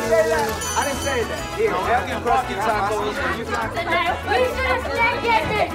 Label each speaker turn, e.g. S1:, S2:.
S1: say that. I didn't say that. Here, have your crusty tacos. You can.
S2: We should have said